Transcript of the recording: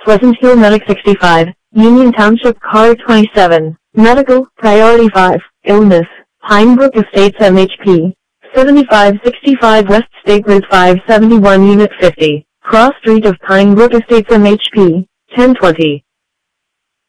Pleasant Hill Medic 65, Union Township Car 27, Medical, Priority 5, Illness, Pinebrook Estates MHP, 7565 West State Route 571 Unit 50, Cross Street of Pinebrook Estates MHP, 1020.